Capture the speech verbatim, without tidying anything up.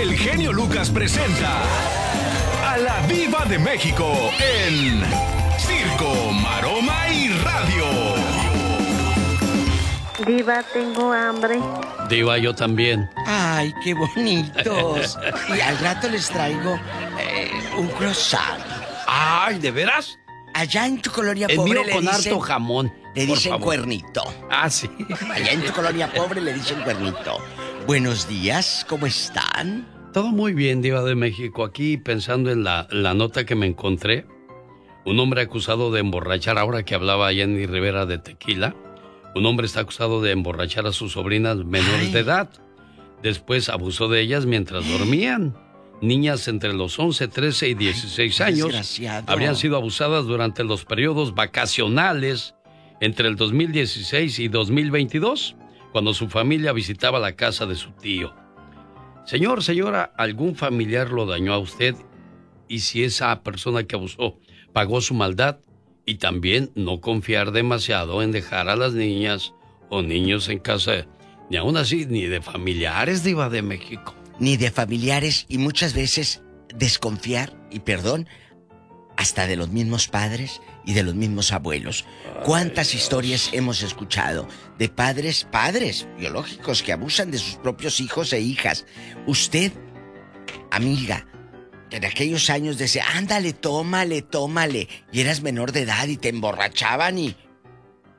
el genio Lucas presenta a la Diva de México en Circo, Maroma y Radio. Diva, tengo hambre. Diva, yo también. Ay, qué bonitos. Y al rato les traigo eh, un croissant. Ay, ¿de veras? Allá en tu colonia El pobre mío le con dicen, harto jamón. le por dicen favor. cuernito. Ah, sí. Allá en tu colonia pobre le dicen cuernito. Buenos días, ¿cómo están? Todo muy bien, Diva de México. Aquí pensando en la, la nota que me encontré. Un hombre acusado de emborrachar, ahora que hablaba Jenny Rivera de tequila. Un hombre está acusado de emborrachar a sus sobrinas menores Ay. de edad. Después abusó de ellas mientras dormían. Niñas entre los once, trece y dieciséis Ay, años desgraciado. habrían sido abusadas durante los periodos vacacionales entre el dos mil dieciséis y dos mil veintidós, cuando su familia visitaba la casa de su tío. Señor, señora, ¿algún familiar lo dañó a usted? Y si esa persona que abusó pagó su maldad, y también no confiar demasiado en dejar a las niñas o niños en casa, ni aún así, ni de familiares, Diva de México. Ni de familiares y muchas veces desconfiar, y perdón, hasta de los mismos padres y de los mismos abuelos. ¿Cuántas Ay, historias hemos escuchado de padres, padres biológicos que abusan de sus propios hijos e hijas? Usted, amiga, en aquellos años decía, ándale, tómale, tómale, y eras menor de edad y te emborrachaban y